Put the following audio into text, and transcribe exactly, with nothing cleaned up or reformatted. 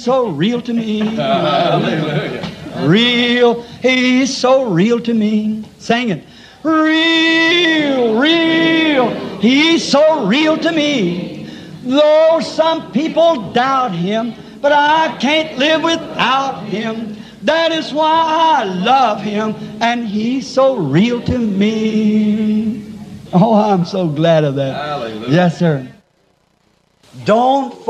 so real to me. Hallelujah. Real, he's so real to me. Sing it. Real, real, he's so real to me. Though some people doubt him, but I can't live without him. That is why I love him, and he's so real to me. Oh, I'm so glad of that. Hallelujah. Yes, sir. Don't